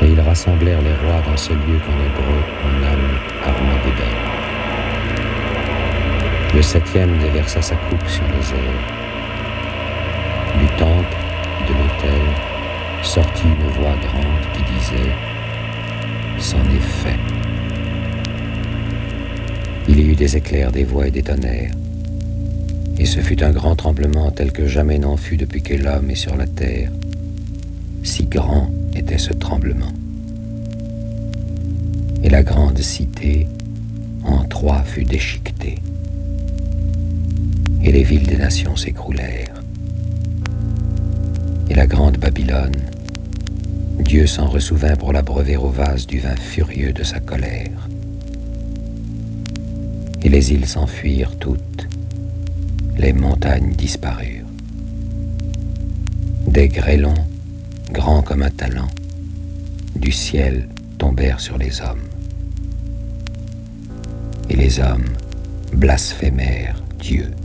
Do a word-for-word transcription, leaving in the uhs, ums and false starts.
Et ils rassemblèrent les rois dans ce lieu qu'en hébreu on nomme Armageddon. Le septième déversa sa coupe sur les airs. Du temple, de l'autel, sortit une voix grande qui disait « C'en est fait ». Il y eut des éclairs, des voix et des tonnerres. Et ce fut un grand tremblement tel que jamais n'en fut depuis que l'homme est sur la terre. Si grand était ce tremblement. Et la grande cité en trois fut déchiquetée. Et les villes des nations s'écroulèrent. Et la grande Babylone, Dieu s'en ressouvint pour l'abreuver au vase du vin furieux de sa colère. Et les îles s'enfuirent toutes, les montagnes disparurent. Des grêlons, grands comme un talent, du ciel tombèrent sur les hommes. Et les hommes blasphémèrent Dieu.